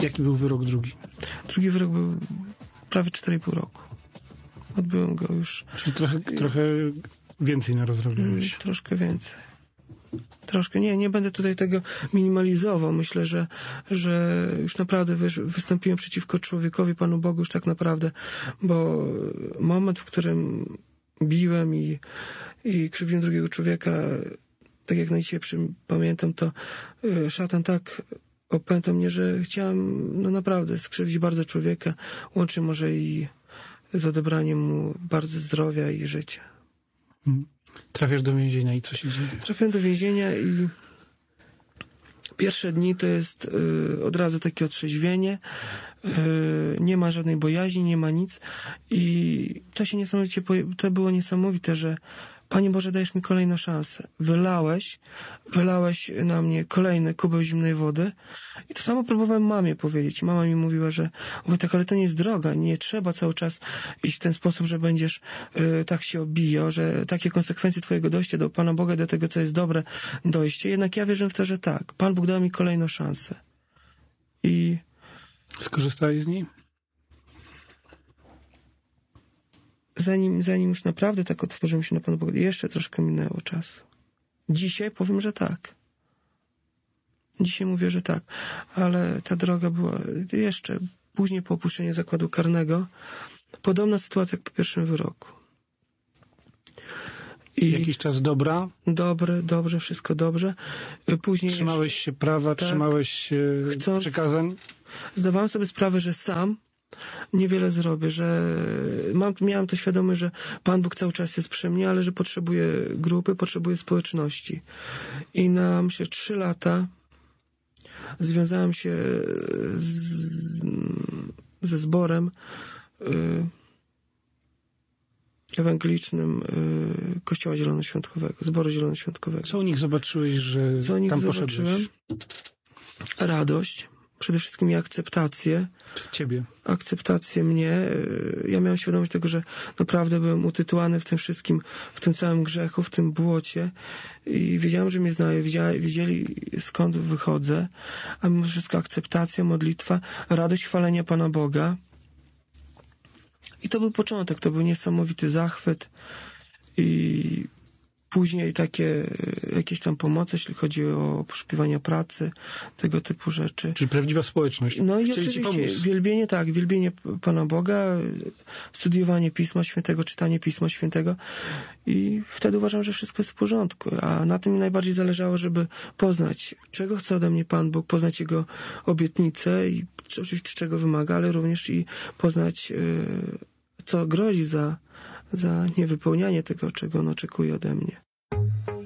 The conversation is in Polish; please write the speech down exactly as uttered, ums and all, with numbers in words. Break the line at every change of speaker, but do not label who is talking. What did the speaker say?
Jaki był wyrok drugi?
Drugi wyrok był prawie cztery i pół roku. Odbyłem go już...
Czyli trochę, trochę więcej narozrobiłeś.
Troszkę więcej. Troszkę. Nie, nie będę tutaj tego minimalizował. Myślę, że, że już naprawdę wiesz, wystąpiłem przeciwko człowiekowi, Panu Bogu już tak naprawdę, bo moment, w którym biłem i, i krzywiłem drugiego człowieka, tak jak na dzisiaj pamiętam, to szatan tak opętał mnie, że chciałem no naprawdę skrzywdzić bardzo człowieka, łącznie może i z odebraniem mu bardzo zdrowia i życia.
Hmm. Trafiasz do więzienia i co się dzieje?
Trafiłem do więzienia i pierwsze dni to jest y, od razu takie otrzeźwienie, y, nie ma żadnej bojaźni, nie ma nic i to się niesamowicie, to było niesamowite, że Panie Boże, dajesz mi kolejną szansę. Wylałeś, wylałeś na mnie kolejny kubeł zimnej wody i to samo próbowałem mamie powiedzieć. Mama mi mówiła, że Wojtek, ale to nie jest droga, nie trzeba cały czas iść w ten sposób, że będziesz y, tak się obijał, że takie konsekwencje twojego dojścia do Pana Boga, do tego, co jest dobre, dojście. Jednak ja wierzę w to, że tak. Pan Bóg dał mi kolejną szansę. I...
Skorzystałeś z niej?
Zanim, zanim już naprawdę tak otworzyłem się na Pana Boga, jeszcze troszkę minęło czasu. Dzisiaj powiem, że tak. Dzisiaj mówię, że tak. Ale ta droga była jeszcze później po opuszczeniu zakładu karnego. Podobna sytuacja jak po pierwszym wyroku.
I jakiś czas dobra?
Dobre, dobrze, wszystko dobrze. Później
trzymałeś
jeszcze,
się prawa, tak, trzymałeś się chcąc, przykazań?
Zdawałem sobie sprawę, że sam niewiele zrobię, że mam, miałem to świadomość, że Pan Bóg cały czas jest przy mnie, ale że potrzebuję grupy, potrzebuję społeczności. I na, myślę, trzy lata związałem się z, ze zborem y, ewangelicznym y, Kościoła Zielonoświątkowego, Zboru Zielonoświątkowego.
Co u nich zobaczyłeś, że
Co u nich
tam
zobaczyłem?
poszedłeś?
Radość. Przede wszystkim i akceptację.
Ciebie.
Akceptację mnie. Ja miałem świadomość tego, że naprawdę byłem utytułany w tym wszystkim, w tym całym grzechu, w tym błocie i wiedziałem, że mnie znają, wiedzieli, wiedzieli skąd wychodzę, a mimo wszystko akceptacja, modlitwa, radość chwalenia Pana Boga. I to był początek, to był niesamowity zachwyt i później takie jakieś tam pomocy, jeśli chodzi o poszukiwania pracy, tego typu rzeczy.
Czyli prawdziwa społeczność.
No i
Chcieli
oczywiście wielbienie, tak, wielbienie Pana Boga, studiowanie Pisma Świętego, czytanie Pisma Świętego i wtedy uważam, że wszystko jest w porządku. A na tym mi najbardziej zależało, żeby poznać, czego chce ode mnie Pan Bóg, poznać Jego obietnice i oczywiście czego wymaga, ale również i poznać, co grozi za, za niewypełnianie tego, czego On oczekuje ode mnie.